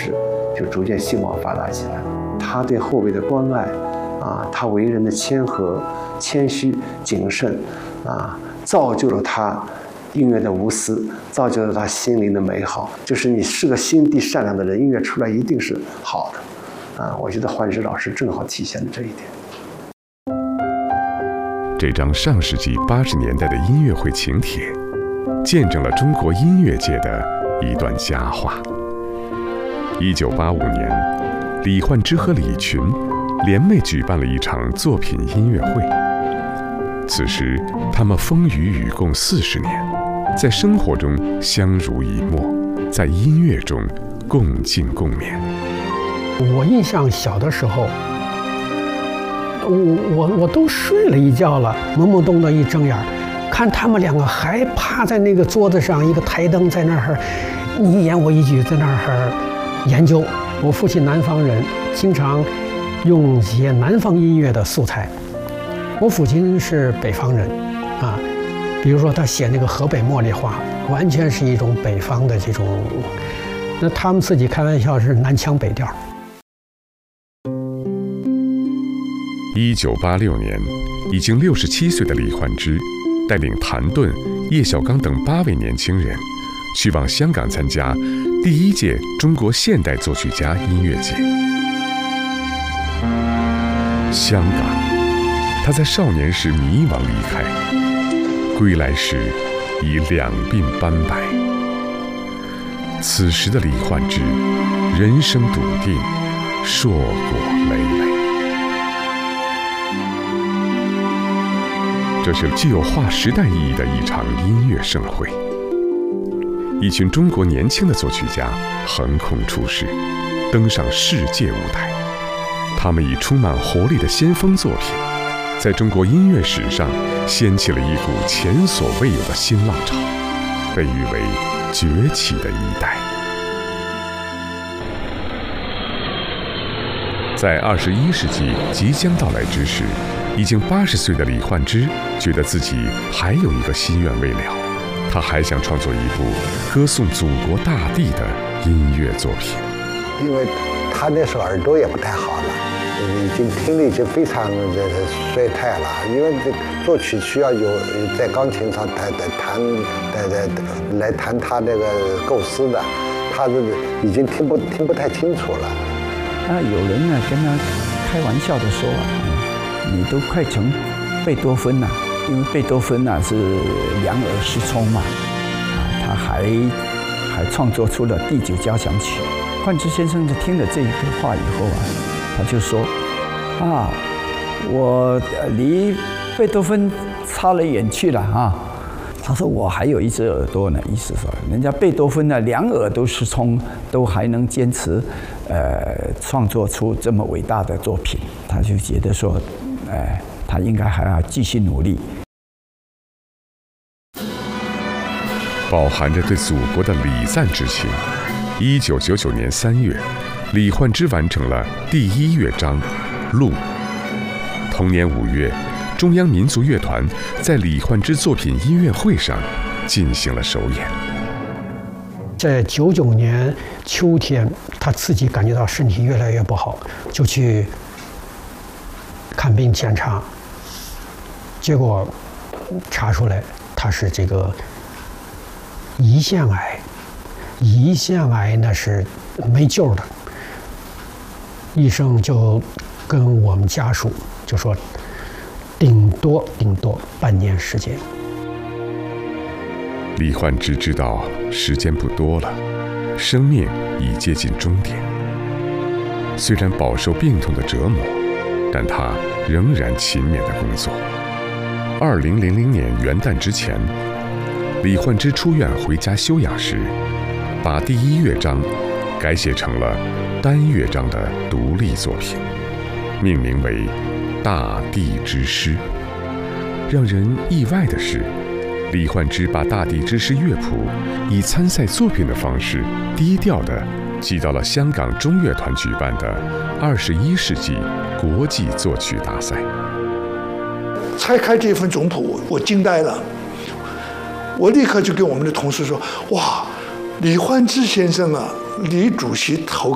事就逐渐兴旺发达起来了。他对后辈的关爱，他为人的谦和、谦虚、谨慎，造就了他音乐的无私，造就了他心灵的美好。就是你是个心地善良的人，音乐出来一定是好的。我觉得幻之老师正好体现了这一点。 这张上世纪80年代的音乐会请帖，见证了中国音乐界的一段佳话。1985年，李焕之和李群联袂举办了一场作品音乐会。此时，他们风雨与共40年，在生活中相濡以沫，在音乐中共进共勉。 我印象小的时候，我都睡了一觉了，懵懵懂懂一睁眼，看他们两个还趴在那个桌子上，一个台灯在那儿，你一言我一句在那儿研究。我父亲南方人，经常用一些南方音乐的素材。我父亲是北方人，比如说他写那个河北茉莉花，完全是一种北方的这种，那他们自己开玩笑是南腔北调。 1986年，已经67岁的李焕之带领谭盾、叶小刚等8位年轻人，去往香港参加第1届中国现代作曲家音乐节。香港，他在少年时迷惘离开，归来时已两鬓斑白。此时的李焕之，人生笃定，硕果累累。这是具有划时代意义的一场音乐盛会。一群中国年轻的作曲家横空出世，登上世界舞台。他们以充满活力的先锋作品，在中国音乐史上掀起了一股前所未有的新浪潮，被誉为崛起的一代。在21世纪即将到来之时，已经80岁的李焕之觉得自己还有一个心愿未了，他还想创作一部歌颂祖国大地的音乐作品。 因为他那时候耳朵也不太好了，已经听力已经非常衰退了，因为这作曲需要有在钢琴上来弹他这个构思的，他是已经听不太清楚了。 有人呢跟他开玩笑的说你都快成贝多芬了，因为贝多芬是两耳失聪嘛，他还创作出了第9交响曲。焕之先生就听了这一句话以后他就说我离贝多芬差了远去了他说我还有一只耳朵呢，意思说人家贝多芬呢2耳都失聪，都还能坚持创作出这么伟大的作品，他就觉得说他应该还要继续努力。 饱含着对祖国的礼赞之情，1999年3月，李焕之完成了第1乐章《路》。同年5月，中央民族乐团在李焕之作品音乐会上进行了首演。 在99年秋天，他自己感觉到身体越来越不好，就去看病检查，结果查出来他是这个胰腺癌。胰腺癌那是没救的，医生就跟我们家属就说，顶多半年时间。 李焕之知道时间不多了，生命已接近终点。虽然饱受病痛的折磨，但他仍然勤勉地工作。2000年元旦之前，李焕之出院回家休养时，把第1乐章改写成了单乐章的独立作品，命名为《大地之诗》。让人意外的是，李焕之把《大地之诗》乐谱以参赛作品的方式低调地寄到了香港中乐团举办的21世纪国际作曲大赛。 拆开这份总谱，我惊呆了。我立刻就跟我们的同事说：“哇，李焕之先生李主席